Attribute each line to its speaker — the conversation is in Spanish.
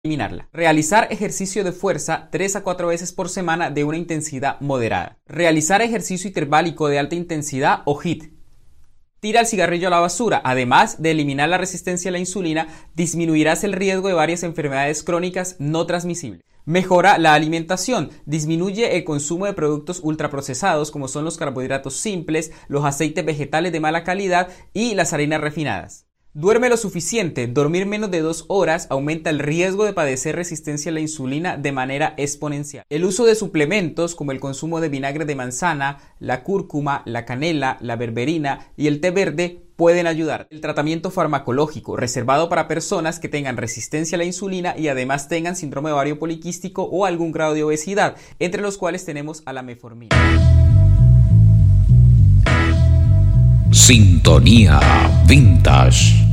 Speaker 1: eliminarla. Realizar ejercicio de fuerza 3 a 4 veces por semana de una intensidad moderada. Realizar ejercicio interválico de alta intensidad o HIIT. Tira el cigarrillo a la basura. Además de eliminar la resistencia a la insulina, disminuirás el riesgo de varias enfermedades crónicas no transmisibles. Mejora la alimentación. Disminuye el consumo de productos ultraprocesados como son los carbohidratos simples, los aceites vegetales de mala calidad y las harinas refinadas. Duerme lo suficiente. Dormir menos de 2 horas aumenta el riesgo de padecer resistencia a la insulina de manera exponencial. El uso de suplementos como el consumo de vinagre de manzana, la cúrcuma, la canela, la berberina y el té verde pueden ayudar. El tratamiento farmacológico reservado para personas que tengan resistencia a la insulina y además tengan síndrome de ovario poliquístico o algún grado de obesidad, entre los cuales tenemos a la metformina.
Speaker 2: Sintonía Vintage.